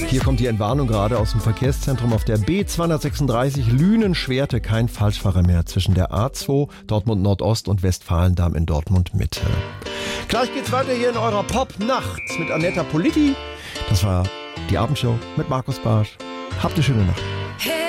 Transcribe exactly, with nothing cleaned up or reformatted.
Hier kommt die Entwarnung gerade aus dem Verkehrszentrum auf der B zweihundertsechsunddreißig Lünen-Schwerte. Kein Falschfahrer mehr zwischen der A zwei Dortmund Nordost und Westfalendamm in Dortmund Mitte. Gleich geht's weiter hier in eurer Pop-Nacht mit Annetta Politi. Das war die Abendshow mit Markus Barsch. Habt eine schöne Nacht.